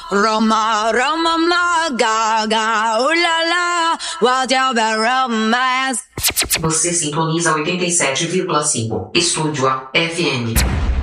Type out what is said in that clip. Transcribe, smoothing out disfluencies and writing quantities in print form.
Roma, Roma, ma, gaga, ulala, what you be romance. Você sintoniza 87,5. Estúdio A FM.